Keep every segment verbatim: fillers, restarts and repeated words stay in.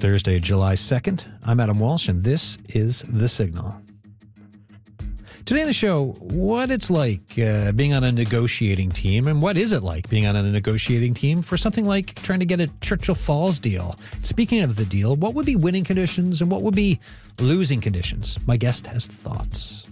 Thursday, July second. I'm Adam Walsh, and this is The Signal. Today on the show, what it's like uh, being on a negotiating team, and what is it like being on a negotiating team for something like trying to get a Churchill Falls deal. Speaking of the deal, what would be winning conditions and what would be losing conditions? My guest has thoughts.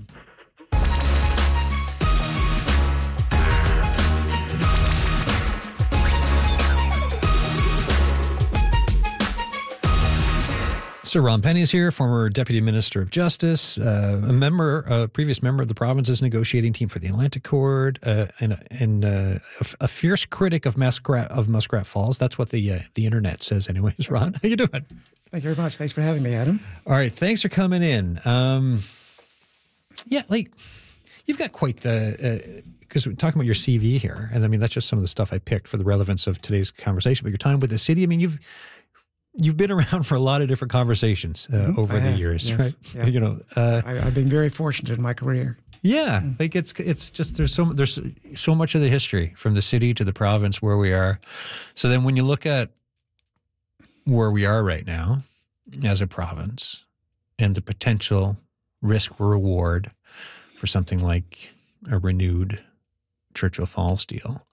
Sir Ron Penny is here, former Deputy Minister of Justice, uh, a member, a previous member of the province's negotiating team for the Atlantic Accord, uh, and, and uh, a, a fierce critic of Muskrat of Muskrat Falls. That's what the uh, the internet says, anyways. Ron, how you doing? Thank you very much. Thanks for having me, Adam. All right, thanks for coming in. Um, yeah, like you've got quite the. Because uh, we're talking about your C V here, and I mean that's just some of the stuff I picked for the relevance of today's conversation. But your time with the city, I mean, you've. You've been around for a lot of different conversations uh, mm-hmm. over I the have, years, yes, right? Yeah. You know, uh, I, I've been very fortunate in my career. Yeah, mm. like it's it's just there's so there's so much of the history from the city to the province where we are. So then, when you look at where we are right now as a province and the potential risk reward for something like a renewed Churchill Falls deal,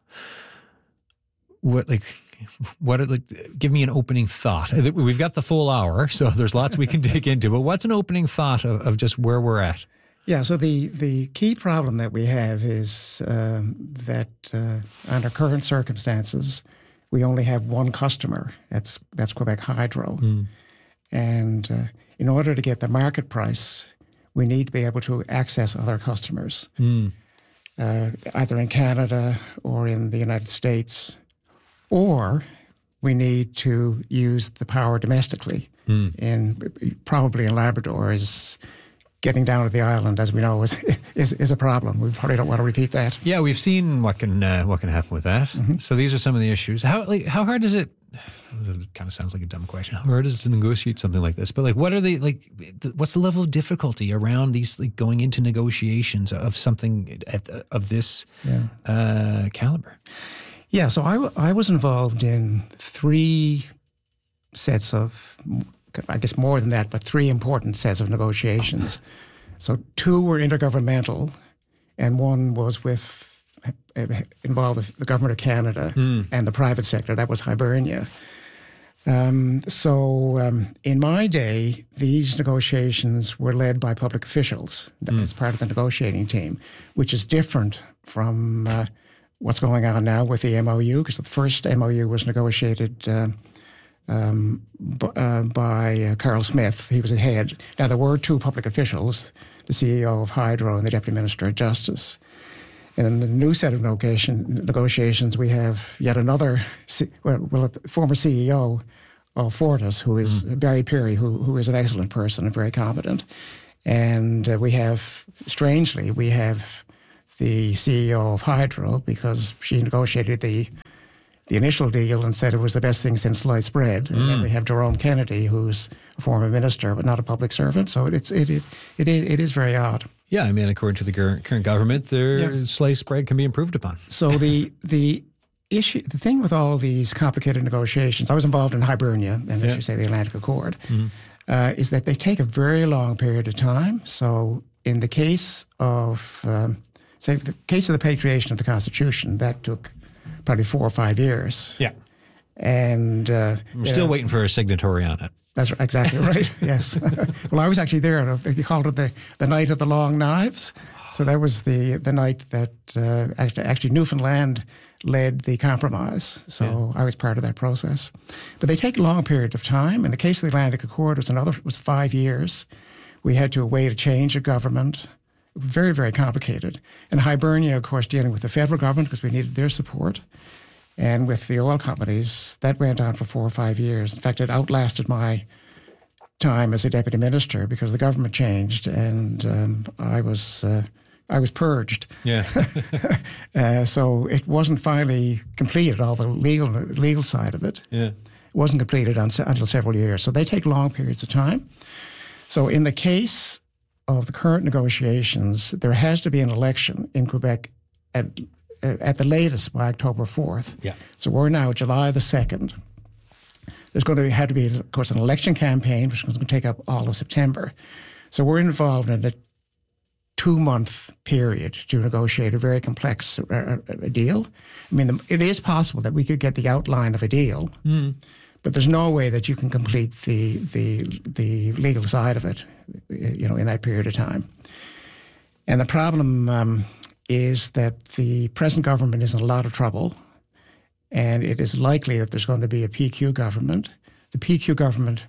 what like. What like? Give me an opening thought. We've got the full hour, so there's lots we can dig into. But what's an opening thought of, of just where we're at? Yeah. So the the key problem that we have is um, that uh, under current circumstances, we only have one customer. That's that's Quebec Hydro, mm. and uh, in order to get the market price, we need to be able to access other customers, mm. uh, either in Canada or in the United States. Or we need to use the power domestically. Mm. In probably in Labrador, is getting down to the island, as we know, is is, is a problem. We probably don't want to repeat that. Yeah, we've seen what can uh, what can happen with that. Mm-hmm. So these are some of the issues. How like how hard is it? This kind of sounds like a dumb question. How hard is it to negotiate something like this? But like, what are the like? The, what's the level of difficulty around these like going into negotiations of something at, of this yeah. uh, caliber? Yeah, so I, w- I was involved in three sets of, I guess more than that, but three important sets of negotiations. So two were intergovernmental, and one was with, involved the Government of Canada mm. and the private sector. That was Hibernia. Um, so um, in my day, these negotiations were led by public officials mm. as part of the negotiating team, which is different from... Uh, what's going on now with the M O U, because the first M O U was negotiated uh, um, b- uh, by uh, Carl Smith. He was the head. Now, there were two public officials, the C E O of Hydro and the Deputy Minister of Justice. And in the new set of negotiation, negotiations, we have yet another, C- well, well, the former C E O of Fortis, who is mm. Barry Perry, who who is an excellent person and very competent. And uh, we have, strangely, we have... the C E O of Hydro, because she negotiated the the initial deal and said it was the best thing since sliced bread. And mm. then we have Jerome Kennedy, who's a former minister but not a public servant. So it's it it it, it is very odd. Yeah, I mean, according to the current government, their yeah. sliced bread can be improved upon. So the the issue, the thing with all these complicated negotiations, I was involved in Hibernia and, yeah. as you say, the Atlantic Accord, mm. uh, is that they take a very long period of time. So in the case of um, Say, the case of the patriation of the Constitution, that took probably four or five years. Yeah. And... Uh, We're still know, waiting for a signatory on it. That's exactly right, yes. Well, I was actually there. They called it the, the Night of the Long Knives. So that was the, the night that uh, actually, actually Newfoundland led the compromise. So yeah. I was part of that process. But they take a long period of time. In the case of the Atlantic Accord, it was another it was five years. We had to await a change of government. Very, very complicated. And Hibernia, of course, dealing with the federal government because we needed their support. And with the oil companies, that went on for four or five years. In fact, it outlasted my time as a deputy minister because the government changed and um, I was uh, I was purged. Yeah. uh, so it wasn't finally completed, all the legal legal side of it. Yeah. It wasn't completed on, until several years. So they take long periods of time. So in the case of the current negotiations, there has to be an election in Quebec at at the latest by October fourth. Yeah. So we're now July the second. there's going to have to be, of course, an election campaign, which is going to take up all of September. So we're involved in a two-month period to negotiate a very complex uh, a deal. I mean, the, it is possible that we could get the outline of a deal, mm. but there's no way that you can complete the the the legal side of it, you know, in that period of time. And the problem um, is that the present government is in a lot of trouble, and it is likely that there's going to be a P Q government. The P Q government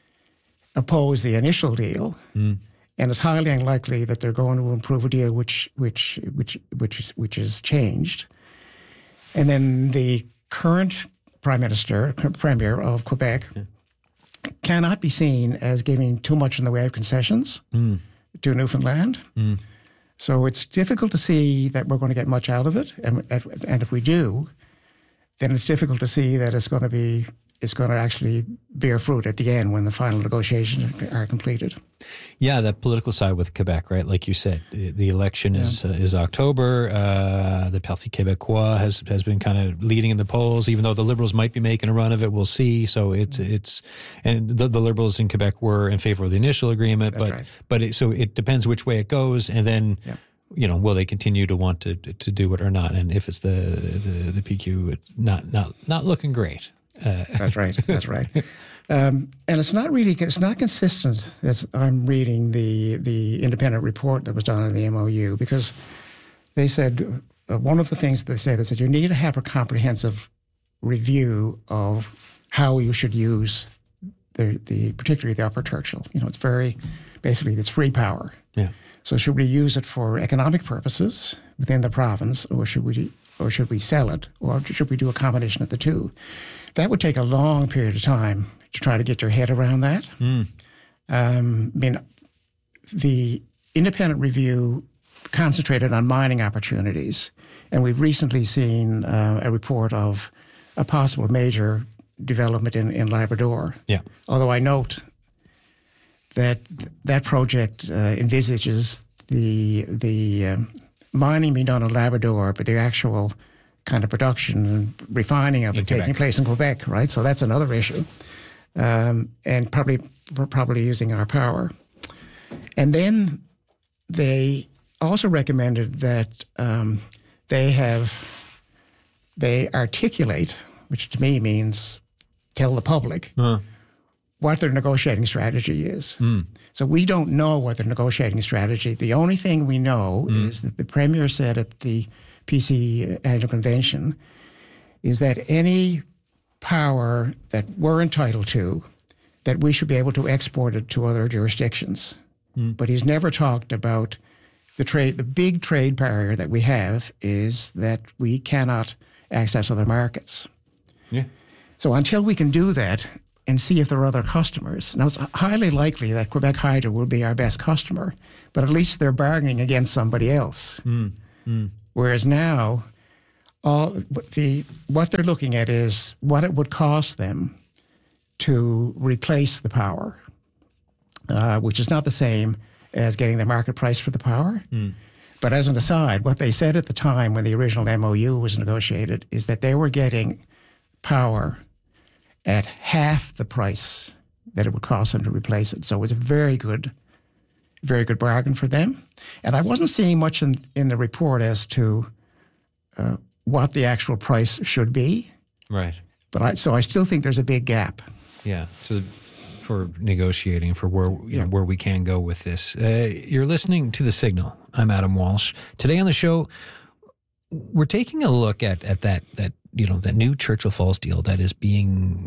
opposed the initial deal, mm. and it's highly unlikely that they're going to approve a deal which which which which is, which is changed. And then the current prime minister, premier of Quebec, yeah. cannot be seen as giving too much in the way of concessions mm. to Newfoundland. Mm. So it's difficult to see that we're going to get much out of it, and and if we do, then it's difficult to see that it's going to be it's going to actually bear fruit at the end when the final negotiations are completed. Yeah, that political side with Quebec, right? Like you said, the election yeah. is uh, is October. Uh, the Parti Québécois has has been kind of leading in the polls, even though the Liberals might be making a run of it. We'll see. So it's it's and the, the Liberals in Quebec were in favor of the initial agreement, That's but right. but it, so it depends which way it goes, and then. Yeah. You know, will they continue to want to to do it or not? And if it's the the, the P Q, not not not looking great. Uh, That's right. That's right. Um, and it's not really it's not consistent as I'm reading the the independent report that was done in the M O U, because they said uh, one of the things they said is that you need to have a comprehensive review of how you should use the the particularly the Upper Churchill. You know, it's very basically it's free power. Yeah. So should we use it for economic purposes within the province, or should we or should we sell it, or should we do a combination of the two? That would take a long period of time to try to get your head around that. Mm. Um, I mean, the independent review concentrated on mining opportunities, and we've recently seen uh, a report of a possible major development in, in Labrador. Yeah. Although I note that that project uh, envisages the the um, mining being done in Labrador, but the actual kind of production and refining of in it Quebec. taking place in Quebec, right? So that's another issue, um, and probably probably using our power. And then they also recommended that um, they have they articulate, which to me means tell the public. Uh-huh. What their negotiating strategy is. Mm. So we don't know what their negotiating strategy. The only thing we know mm. is that the Premier said at the P C Annual Convention is that any power that we're entitled to, that we should be able to export it to other jurisdictions. Mm. But he's never talked about the trade. The big trade barrier that we have is that we cannot access other markets. Yeah. So until we can do that, and see if there are other customers. Now, it's highly likely that Quebec Hydro will be our best customer, but at least they're bargaining against somebody else. Mm, mm. Whereas now, all the what they're looking at is what it would cost them to replace the power, uh, which is not the same as getting the market price for the power. Mm. But as an aside, what they said at the time when the original M O U was negotiated is that they were getting power at half the price that it would cost them to replace it. So it was a very good, very good bargain for them. And I wasn't seeing much in, in the report as to uh, what the actual price should be. Right. But I so I still think there's a big gap. Yeah. So for negotiating, for where you yeah. know, where we can go with this. Uh, you're listening to The Signal. I'm Adam Walsh. Today on the show, we're taking a look at at that that you know that new Churchill Falls deal that is being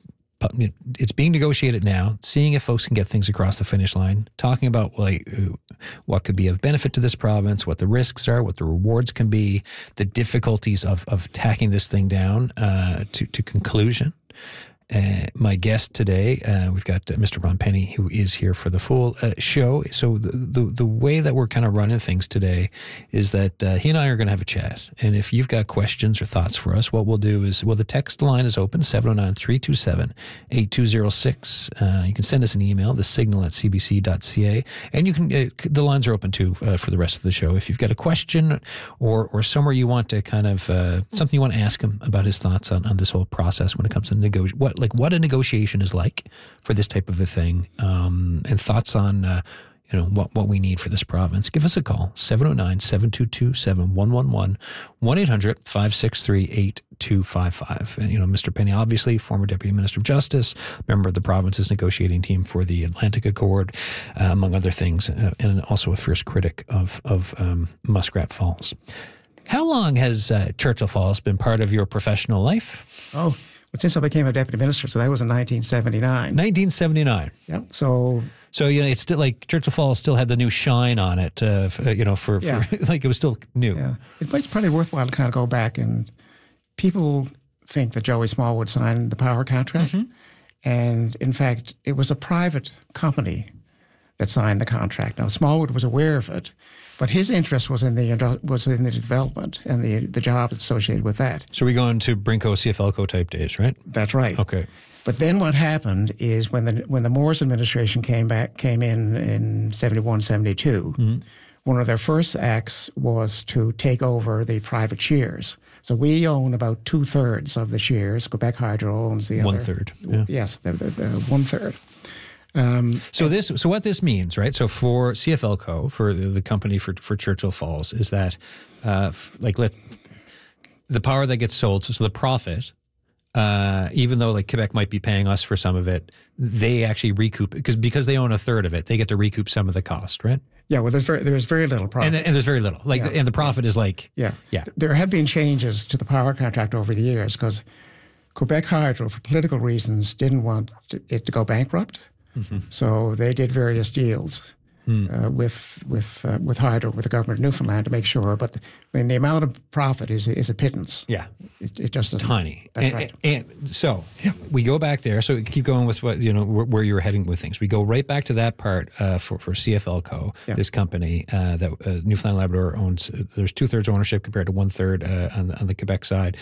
it's being negotiated now. Seeing if folks can get things across the finish line. Talking about like what could be of benefit to this province, what the risks are, what the rewards can be, the difficulties of of tacking this thing down uh, to to conclusion. Uh, my guest today, uh, we've got uh, Mister Ron Penny, who is here for the full uh, show. So the, the the way that we're kind of running things today is that uh, he and I are going to have a chat. And if you've got questions or thoughts for us, what we'll do is, well, the text line is open, seven oh nine, three two seven, eight two oh six. Uh, you can send us an email, the signal at c b c dot c a. And you can, uh, the lines are open too uh, for the rest of the show. If you've got a question or or somewhere you want to kind of, uh, something you want to ask him about his thoughts on, on this whole process when it comes to negotiate, what like what a negotiation is like for this type of a thing, um, and thoughts on uh, you know what what we need for this province. Give us a call, seven oh nine, seven two two, seven one one one, one eight hundred, five six three, eight two five five. And, you know, Mister Penny, obviously, former Deputy Minister of Justice, member of the province's negotiating team for the Atlantic Accord, uh, among other things, uh, and also a fierce critic of, of um, Muskrat Falls. How long has uh, Churchill Falls been part of your professional life? Oh, well, since I became a deputy minister, so that was in nineteen seventy-nine. nineteen seventy-nine. Yeah. So, so you know, it's still like Churchill Falls still had the new shine on it. Uh, for, you know, for, yeah. for like it was still new. Yeah, it's probably worthwhile to kind of go back, and people think that Joey Smallwood signed the power contract, mm-hmm. and in fact, it was a private company that signed the contract. Now, Smallwood was aware of it, but his interest was in the was in the development and the the jobs associated with that. So we go into Brinko C F L C O type days, right? That's right. Okay. But then what happened is when the when the Morris administration came back came in in seventy-one, seventy-two, mm-hmm. one of their first acts was to take over the private shares. So we own about two thirds of the shares. Quebec Hydro owns the one other third. Yeah. Yes, the, the, the one third. Um, so this, so what this means, right? So for C F L C O, for the company for for Churchill Falls, is that uh, like let the power that gets sold, so, so the profit, uh, even though like Quebec might be paying us for some of it, they actually recoup because because they own a third of it, they get to recoup some of the cost, right? Yeah, well, there's very, there's very little profit, and, and there's very little, like, yeah. and the profit is like, yeah, yeah. There have been changes to the power contract over the years because Quebec Hydro, for political reasons, didn't want it to go bankrupt. Mm-hmm. So they did various deals mm. uh, with with uh, with Hydro, with the government of Newfoundland to make sure. But I mean, the amount of profit is is a pittance. Yeah, it, it just doesn't. Tiny. That's and, right. And, and so yeah. we go back there. So keep going with what you know where, where you were heading with things. We go right back to that part uh, for for C F L C O, yeah. this company uh, that uh, Newfoundland Labrador owns. There's two thirds ownership compared to one third uh, on the on the Quebec side.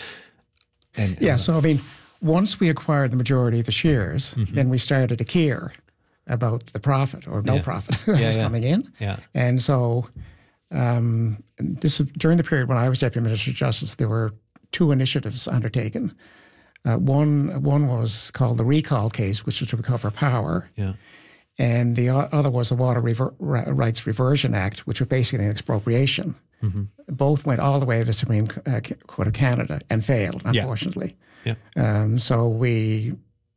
And yeah, uh, so I mean. Once we acquired the majority of the shares, mm-hmm. then we started to care about the profit or no yeah. profit that yeah, was yeah. coming in. Yeah. And so um, this during the period when I was Deputy Minister of Justice, there were two initiatives undertaken. Uh, one one was called the recall case, which was to recover power. Yeah. And the other was the Water Rever- Rights Reversion Act, which was basically an expropriation. Mm-hmm. Both went all the way to the Supreme Court of Canada and failed, unfortunately. Yeah. Yeah. Um, so we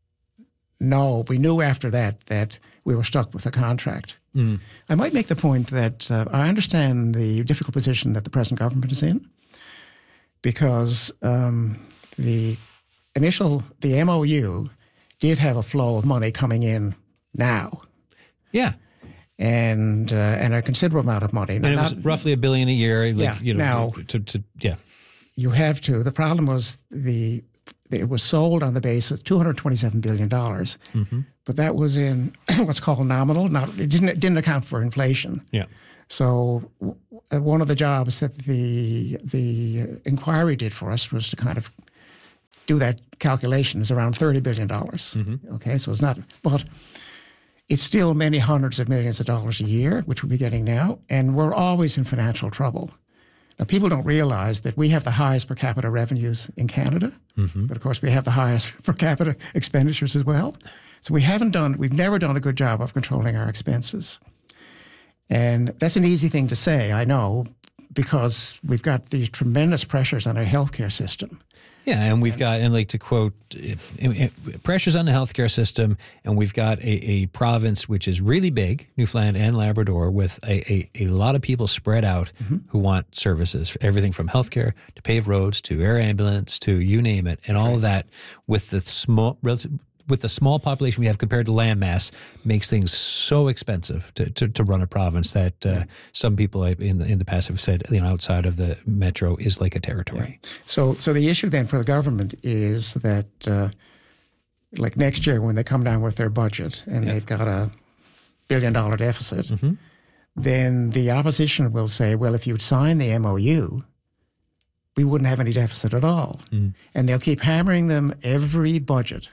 know, we knew after that that we were stuck with the contract. Mm. I might make the point that uh, I understand the difficult position that the present government is in because um, the initial, the M O U did have a flow of money coming in now. Yeah. And uh, and a considerable amount of money. And it was not, roughly a billion a year. Like, yeah. You know, now, to, to, yeah. You have to. The problem was the it was sold on the basis two hundred twenty-seven billion dollars, mm-hmm. but that was in what's called nominal. Not it didn't it didn't account for inflation. Yeah. So w- one of the jobs that the the inquiry did for us was to kind of do that calculation. Is around thirty billion dollars. Mm-hmm. Okay, so it's not, but it's still many hundreds of millions of dollars a year, which we'll be getting now, and we're always in financial trouble. Now, people don't realize that we have the highest per capita revenues in Canada, mm-hmm. but of course we have the highest per capita expenditures as well. So we haven't done, we've never done a good job of controlling our expenses. And that's an easy thing to say, I know, because we've got these tremendous pressures on our healthcare system. Yeah, and we've got, and like to quote, pressures on the healthcare system, and we've got a, a province which is really big, Newfoundland and Labrador, with a, a, a lot of people spread out mm-hmm. who want services, everything from healthcare to paved roads to air ambulance to you name it, and all right. of that with the small, with the small population we have compared to land mass makes things so expensive to, to, to run a province that uh, yeah. some people in the, in the past have said, you know, outside of the metro is like a territory. Yeah. So, so the issue then for the government is that, uh, like next year when they come down with their budget and yeah. they've got a billion dollar deficit, mm-hmm. then the opposition will say, well, if you'd sign the M O U, we wouldn't have any deficit at all. Mm. And they'll keep hammering them every budget.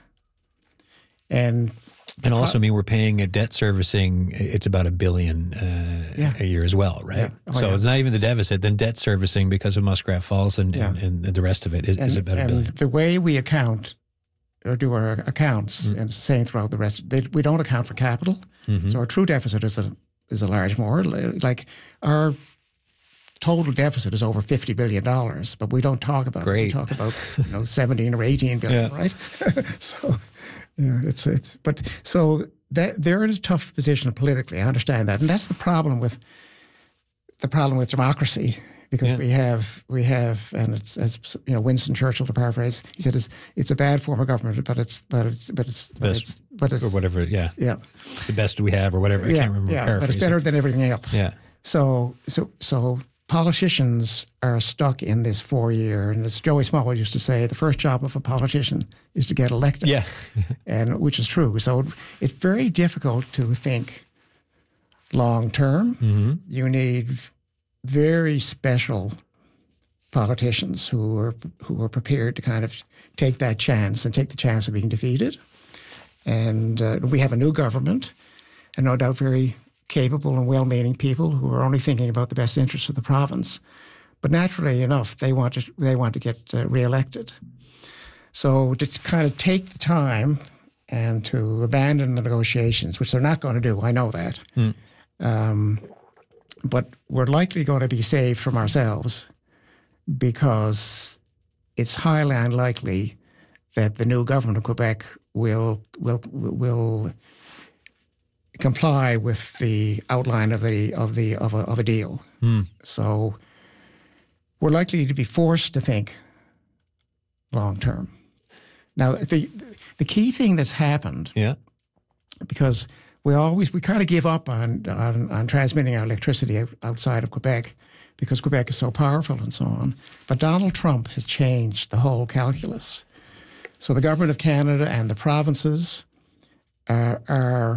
And and also, I mean, we're paying a debt servicing. It's about a billion uh, yeah. a year as well, right? Yeah. Oh, so yeah. it's not even the deficit. Then debt servicing because of Muskrat Falls and, yeah. and, and the rest of it is, and, is about a and billion. The way we account or do our accounts, mm-hmm. and it's the same throughout the rest. They, we don't account for capital, mm-hmm. so our true deficit is a is a large more. Like our total deficit is over fifty billion dollars, but we don't talk about Great. it. We talk about you know seventeen or eighteen billion, yeah. right? so yeah, it's it's but so that they're in a tough position politically. I understand that, and that's the problem with the problem with democracy. Because yeah. we have, we have, and it's as you know, Winston Churchill, to paraphrase, he said, "It's it's a bad form of government, but it's but it's but it's but best, it's but it's or whatever, yeah, yeah, the best we have, or whatever." I yeah, can't remember. Yeah, but it's better than everything else. Yeah. So so so politicians are stuck in this four year, and as Joey Smallwood used to say, the first job of a politician is to get elected. Yeah, and which is true. So it's very difficult to think long term. Mm-hmm. You need very special politicians who are who are prepared to kind of take that chance and take the chance of being defeated. And uh, we have a new government, and no doubt very capable and well-meaning people who are only thinking about the best interests of the province. But naturally enough, they want to they want to get uh, reelected. So to kind of take the time and to abandon the negotiations, which they're not going to do, I know that. Mm. Um, But we're likely going to be saved from ourselves because it's highly unlikely that the new government of Quebec will will will comply with the outline of the of the of a, of a deal. Mm. So we're likely to be forced to think long term. Now, the the key thing that's happened, yeah, because we always we kind of give up on, on on transmitting our electricity outside of Quebec because Quebec is so powerful and so on. But Donald Trump has changed the whole calculus. So the government of Canada and the provinces are, are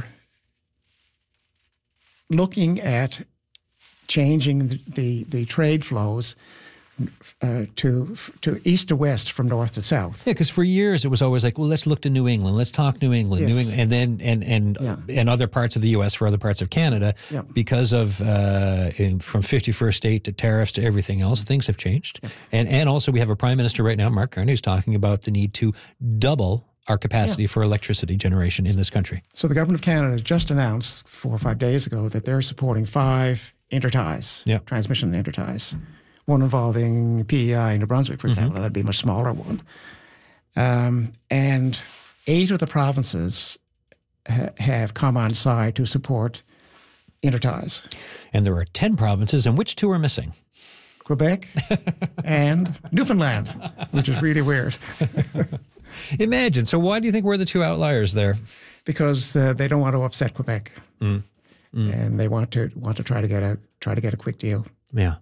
looking at changing the, the, the trade flows Uh, to to east to west from north to south. Yeah, because for years it was always like, well, let's look to New England, let's talk New England, yes. New England, and then and and yeah. and other parts of the U S for other parts of Canada, yeah. because of uh, in, from fifty-first state to tariffs to everything else, mm-hmm. things have changed, yeah. and and also we have a prime minister right now, Mark Carney, who's talking about the need to double our capacity yeah. for electricity generation in this country. So the government of Canada just announced four or five days ago that they're supporting five interties, yeah. transmission interties. One involving P E I in New Brunswick, for example. Mm-hmm. That'd be a much smaller one. Um, and eight of the provinces ha- have come on side to support interties. And there are ten provinces, and which two are missing? Quebec and Newfoundland, which is really weird. Imagine. So why do you think we're the two outliers there? Because uh, they don't want to upset Quebec. Mm. Mm. And they want to want to try to get a try to get a quick deal. Yeah.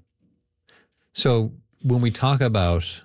So when we talk about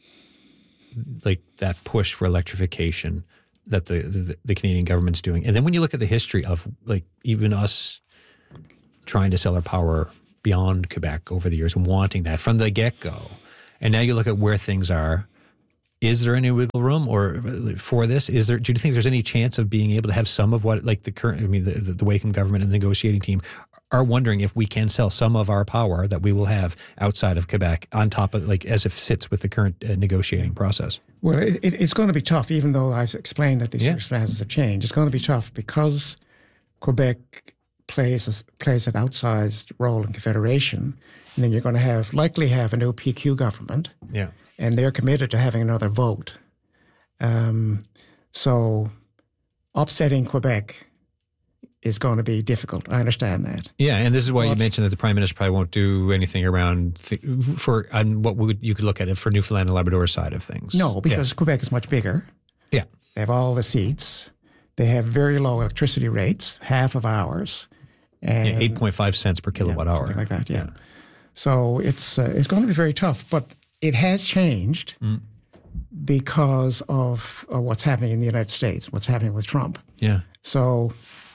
like that push for electrification that the, the the Canadian government's doing, and then when you look at the history of like even us trying to sell our power beyond Quebec over the years and wanting that from the get-go, and now you look at where things are, is there any wiggle room or for this? Is there? Do you think there's any chance of being able to have some of what like the current, I mean the, the, the Wakeham government and the negotiating team are wondering if we can sell some of our power that we will have outside of Quebec on top of, like, as if sits with the current uh, negotiating process? Well, it, it, it's going to be tough, even though I've explained that these yeah. circumstances have changed. It's going to be tough because Quebec plays a, plays an outsized role in Confederation, and then you're going to have likely have a new P Q government. Yeah. And they're committed to having another vote. Um, so upsetting Quebec is going to be difficult. I understand that. Yeah, and this is why but, you mentioned that the Prime Minister probably won't do anything around th- for on what would you could look at it for Newfoundland and Labrador side of things. No, because yeah. Quebec is much bigger. Yeah. They have all the seats. They have very low electricity rates, half of ours. And yeah, eight point five cents per kilowatt yeah, hour. Something like that, yeah. yeah. So it's uh, it's going to be very tough, but it has changed mm. because of uh, what's happening in the United States, what's happening with Trump. Yeah. So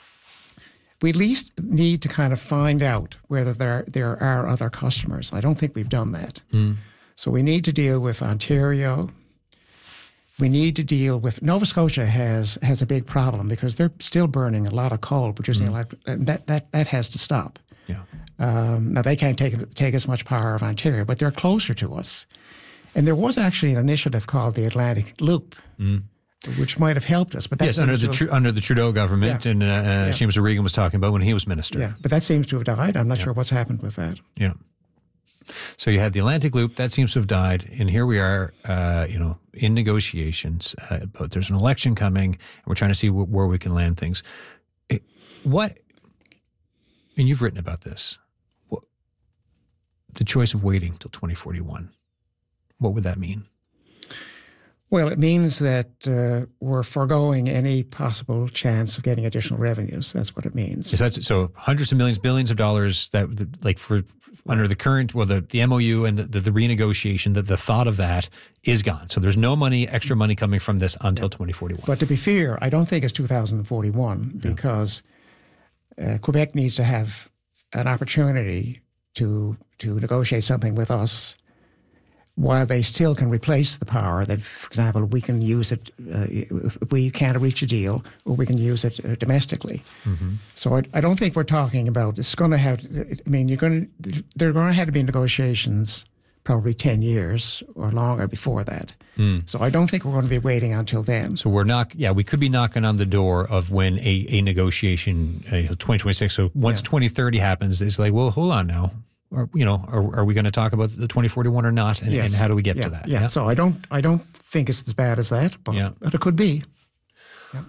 we at least need to kind of find out whether there there are other customers. I don't think we've done that. Mm. So we need to deal with Ontario. We need to deal with Nova Scotia has has a big problem because they're still burning a lot of coal, producing mm. electric, and that that that has to stop. Yeah. Um, now they can't take take as much power of Ontario, but they're closer to us. And there was actually an initiative called the Atlantic Loop, mm. which might have helped us. But that yes, under the to, Tru- under the Trudeau government, yeah. and uh, uh, yeah. Seamus O'Regan was talking about when he was minister. Yeah, but that seems to have died. I'm not yeah. sure what's happened with that. Yeah. So you had the Atlantic Loop that seems to have died, and here we are, uh, you know, in negotiations. Uh, but there's an election coming, and we're trying to see wh- where we can land things. It, what? And you've written about this. What, the choice of waiting till twenty forty-one. What would that mean? Well, it means that uh, we're foregoing any possible chance of getting additional revenues. That's what it means. Is that, so hundreds of millions, billions of dollars that, like for under the current, well, the, the M O U and the, the, the renegotiation, that the thought of that is gone. So there's no money, extra money coming from this until yeah. twenty forty-one. But to be fair, I don't think it's two thousand forty-one because uh, Quebec needs to have an opportunity to to negotiate something with us while they still can replace the power that, for example, we can use it, uh, if we can't reach a deal, or we can use it uh, domestically. Mm-hmm. So I, I don't think we're talking about, it's going to have, I mean, you're going to, there are going to have to be negotiations probably ten years or longer before that. Mm. So I don't think we're going to be waiting until then. So we're not, yeah, we could be knocking on the door of when a, a negotiation, uh, twenty twenty-six, so once yeah. twenty thirty happens, it's like, well, hold on now. Or, you know, are, are we going to talk about the twenty forty-one or not? And, yes. and how do we get yeah. to that? Yeah. yeah. So I don't, I don't think it's as bad as that, but, yeah. but it could be. Yeah.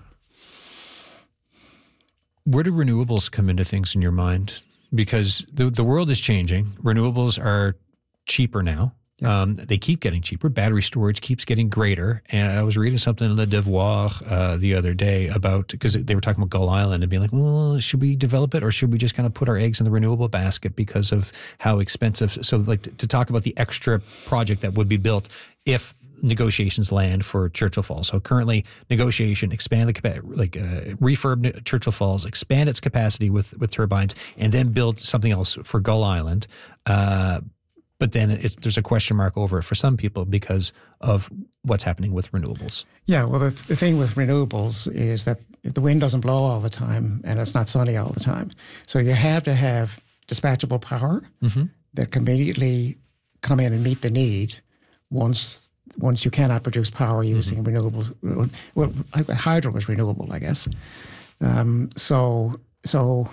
Where do renewables come into things in your mind? Because the the world is changing. Renewables are cheaper now. Yeah. Um, they keep getting cheaper. Battery storage keeps getting greater. And I was reading something in Le Devoir uh, the other day about, because they were talking about Gull Island and being like, well, should we develop it or should we just kind of put our eggs in the renewable basket because of how expensive? So like to, to talk about the extra project that would be built if negotiations land for Churchill Falls. So currently negotiation, expand the capa- like uh, refurb Churchill Falls, expand its capacity with, with turbines, and then build something else for Gull Island. Uh, But then it's, there's a question mark over it for some people because of what's happening with renewables. Yeah, well, the, the thing with renewables is that the wind doesn't blow all the time and it's not sunny all the time. So you have to have dispatchable power mm-hmm. that can immediately come in and meet the need once once you cannot produce power using mm-hmm. renewables. Well, hydro is renewable, I guess. Um, so, so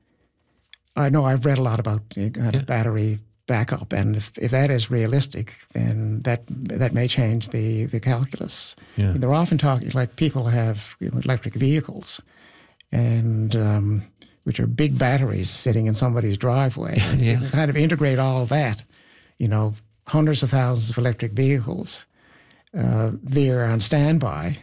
I know I've read a lot about uh, yeah. battery backup, and if, if that is realistic, then that that may change the, the calculus. Yeah. I mean, they're often talking, like people have you know, electric vehicles, and um, which are big batteries sitting in somebody's driveway. And yeah. you kind of integrate all of that, you know, hundreds of thousands of electric vehicles uh, there on standby.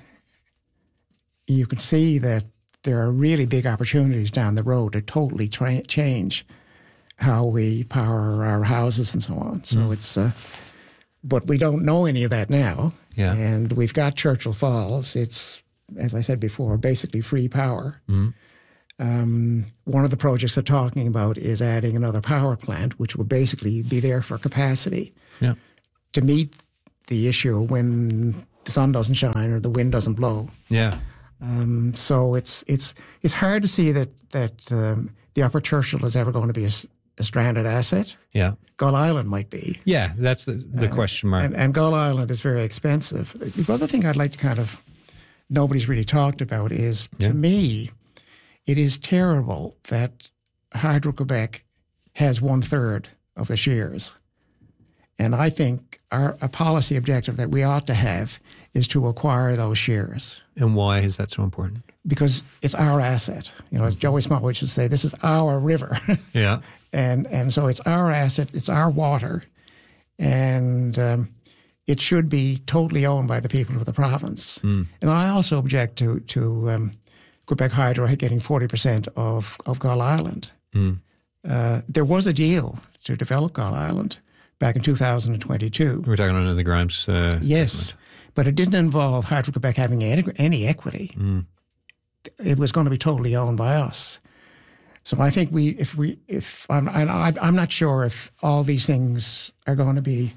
You can see that there are really big opportunities down the road to totally tra- change how we power our houses and so on. So mm. it's, uh, but we don't know any of that now. Yeah. And we've got Churchill Falls. It's, as I said before, basically free power. Mm. Um, one of the projects they're talking about is adding another power plant, which will basically be there for capacity yeah. to meet the issue when the sun doesn't shine or the wind doesn't blow. Yeah. Um, so it's it's it's hard to see that that um, the Upper Churchill is ever going to be a, a stranded asset. Yeah, Gull Island might be. Yeah, that's the, the and, question mark. And, and Gull Island is very expensive. The other thing I'd like to kind of nobody's really talked about is yeah. to me, it is terrible that Hydro-Quebec has one third of the shares, and I think our a policy objective that we ought to have is to acquire those shares. And why is that so important? Because it's our asset. You know, as Joey Smallwood would say, this is our river. Yeah. and and so it's our asset, it's our water, and um, it should be totally owned by the people of the province. Mm. And I also object to to um, Quebec Hydro getting forty percent of, of Gull Island. Mm. Uh, there was a deal to develop Gull Island back in two thousand twenty-two. We're talking under the Grimes. Uh, yes, government. But it didn't involve Hydro-Quebec having any, any equity. Mm. It was going to be totally owned by us. So I think we, if we, if I'm, I'm, I'm not sure if all these things are going to be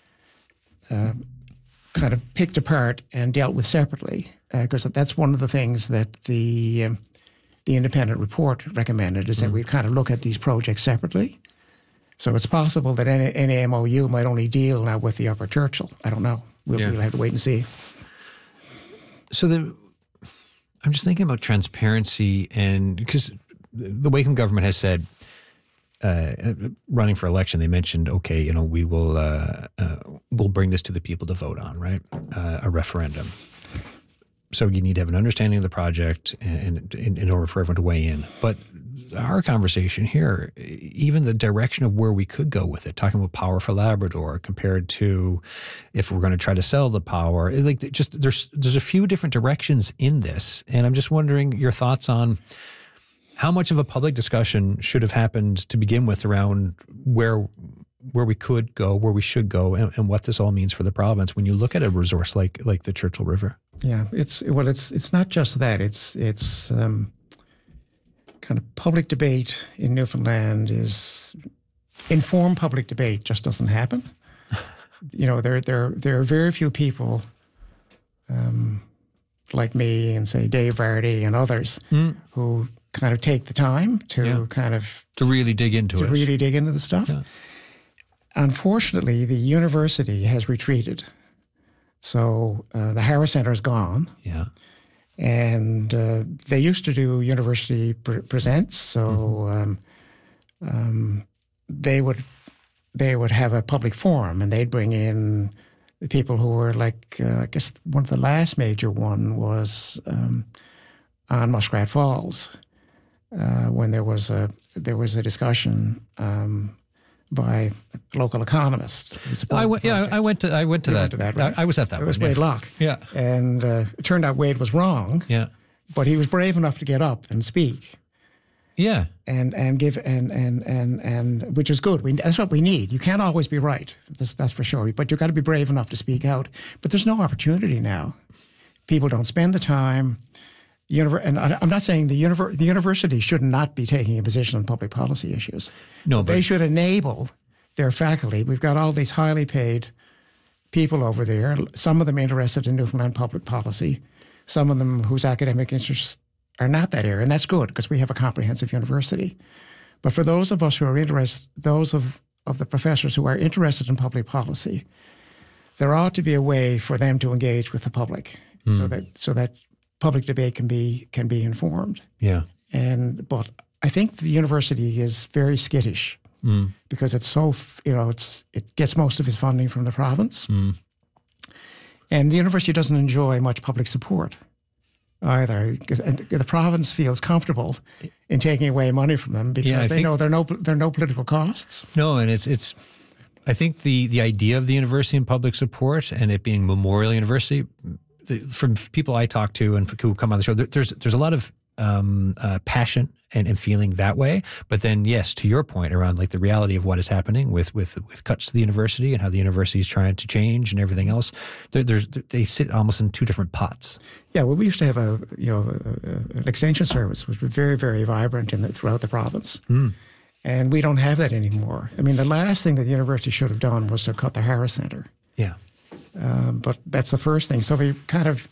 uh, kind of picked apart and dealt with separately, because uh, that's one of the things that the um, the independent report recommended is mm. that we kind of look at these projects separately. So it's possible that any, any M O U might only deal now with the Upper Churchill. I don't know. We'll, yeah. we'll have to wait and see. So the, I'm just thinking about transparency, and because the Wakeham government has said, uh, running for election, they mentioned, okay, you know, we will uh, uh, we'll bring this to the people to vote on, right? Uh, a referendum. So you need to have an understanding of the project and, and in order for everyone to weigh in. But our conversation here, even the direction of where we could go with it, talking about power for Labrador compared to if we're going to try to sell the power, like just there's there's a few different directions in this, and I'm just wondering your thoughts on how much of a public discussion should have happened to begin with around where where we could go, where we should go, and, and what this all means for the province when you look at a resource like like the Churchill River. Yeah, it's well, it's it's not just that. It's it's um, kind of public debate in Newfoundland is informed public debate just doesn't happen. You know, there there there are very few people um, like me and say Dave Vardy and others mm. who kind of take the time to yeah. kind of to really dig into to it, to really dig into the stuff. Yeah. Unfortunately, the university has retreated. So uh, the Harris Centre is gone. Yeah. And uh, they used to do University pre- Presents. So mm-hmm. um, um, they would they would have a public forum, and they'd bring in the people who were like, uh, I guess one of the last major one was um, on Muskrat Falls, uh, when there was a there was a discussion um, by local economists. I went, yeah, I went to I went to you that. Went to that right? I, I was at that. It was one, Wade yeah. Locke. Yeah, and uh, it turned out Wade was wrong. Yeah, but he was brave enough to get up and speak. Yeah, and and give and and and and which is good. We, that's what we need. You can't always be right. That's that's for sure. But you've got to be brave enough to speak out. But there's no opportunity now. People don't spend the time. Univer- and I, I'm not saying the, univer- the university should not be taking a position on public policy issues. No, but they should enable their faculty. We've got all these highly paid people over there, some of them interested in Newfoundland public policy, some of them whose academic interests are not that area, and that's good because we have a comprehensive university. But for those of us who are interested, those of, of the professors who are interested in public policy, there ought to be a way for them to engage with the public mm. so that so that public debate can be can be informed. Yeah. And but I think the university is very skittish. Mm. Because it's so, you know, it's it gets most of its funding from the province. Mm. And the university doesn't enjoy much public support either. Because the province feels comfortable in taking away money from them because yeah, they know there are no there are no political costs. No, and it's it's. I think the the idea of the university and public support and it being Memorial University, the, from people I talk to and who come on the show, there, there's there's a lot of um, uh, passion and, and feeling that way. But then, yes, to your point around like the reality of what is happening with with with cuts to the university and how the university is trying to change and everything else, there, there's they sit almost in two different pots. Yeah, well, we used to have a you know a, a, an extension service which was very very vibrant in the, throughout the province. Mm. And we don't have that anymore. I mean, the last thing that the university should have done was to cut the Harris Centre. Yeah. Um, but that's the first thing. So we kind of,